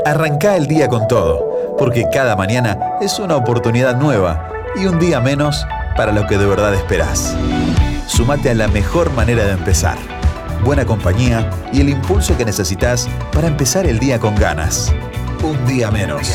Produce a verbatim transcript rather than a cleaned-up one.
Arrancá el día con todo, porque cada mañana es una oportunidad nueva y un día menos para lo que de verdad esperás. Sumate a la mejor manera de empezar. Buena compañía y el impulso que necesitas para empezar el día con ganas. Un día menos.